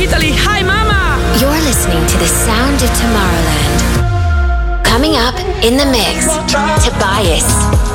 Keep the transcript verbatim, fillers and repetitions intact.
Italy. Hi, mama! You're listening to the sound of Tomorrowland. Coming up in the mix, Tobias.